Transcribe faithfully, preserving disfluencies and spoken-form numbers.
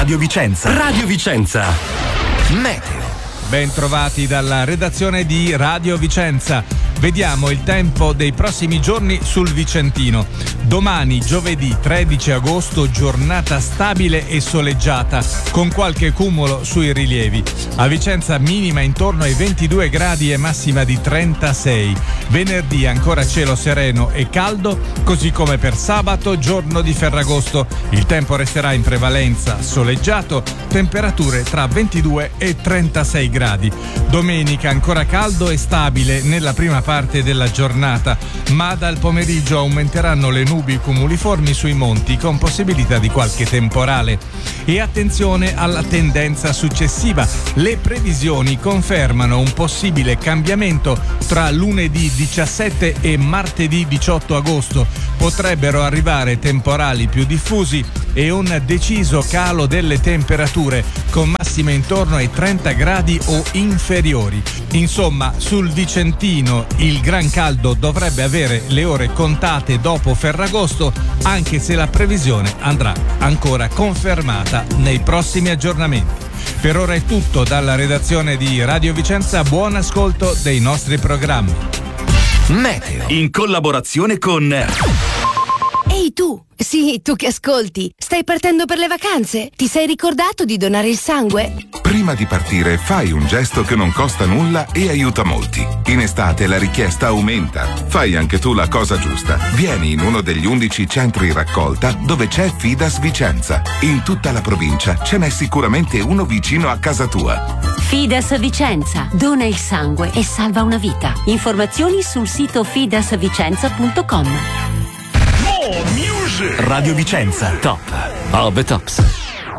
Radio Vicenza. Radio Vicenza. Meteo. Ben trovati dalla redazione di Radio Vicenza. Vediamo il tempo dei prossimi giorni sul Vicentino. Domani, giovedì tredici agosto, giornata stabile e soleggiata, con qualche cumulo sui rilievi. A Vicenza minima intorno ai ventidue gradi e massima di trentasei. Venerdì ancora cielo sereno e caldo, così come per sabato, giorno di Ferragosto. Il tempo resterà in prevalenza soleggiato, temperature tra ventidue e trentasei gradi. Domenica ancora caldo e stabile nella prima parte della giornata, ma dal pomeriggio aumenteranno le nubi cumuliformi sui monti con possibilità di qualche temporale. E attenzione alla tendenza successiva. Le previsioni confermano un possibile cambiamento tra lunedì diciassette e martedì diciotto agosto. Potrebbero arrivare temporali più diffusi e un deciso calo delle temperature, con massime intorno ai trenta gradi o inferiori. Insomma, sul Vicentino il gran caldo dovrebbe avere le ore contate dopo Ferragosto, anche se la previsione andrà ancora confermata nei prossimi aggiornamenti. Per ora è tutto dalla redazione di Radio Vicenza, buon ascolto dei nostri programmi. Meteo. In collaborazione con... Ehi tu! Sì, tu che ascolti, stai partendo per le vacanze? Ti sei ricordato di donare il sangue? Prima di partire fai un gesto che non costa nulla e aiuta molti. In estate la richiesta aumenta. Fai anche tu la cosa giusta. Vieni in uno degli undici centri raccolta dove c'è Fidas Vicenza. In tutta la provincia ce n'è sicuramente uno vicino a casa tua. Fidas Vicenza. Dona il sangue e salva una vita. Informazioni sul sito fidas vicenza punto com. Radio Vicenza. Top of the tops.